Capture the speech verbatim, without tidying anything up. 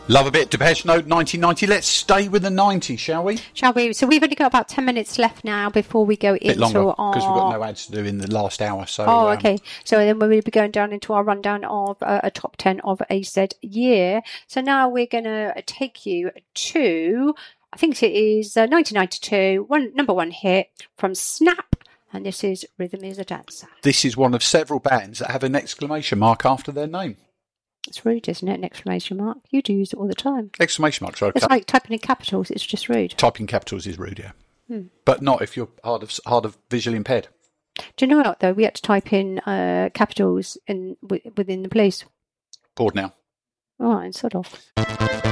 Love a bit. Depeche Mode, nineteen ninety. Let's stay with the nineties, shall we? Shall we? So we've only got about ten minutes left now before we go Bit into longer, our... because we've got no ads to do in the last hour. So, Oh, um, okay. So then we'll be going down into our rundown of uh, a top ten of a said year. So now we're going to take you to, I think it is uh, nineteen ninety-two, one number one hit from Snap. And this is Rhythm is a Dancer. This is one of several bands that have an exclamation mark after their name. It's rude, isn't it? An exclamation mark. You do use it all the time. Exclamation marks are okay. It's like typing in capitals. It's just rude. Typing capitals is rude, yeah. Hmm. But not if you're hard of, hard of visually impaired. Do you know what, though? We had to type in uh, capitals in w- within the police. Bored now. All right, sort of.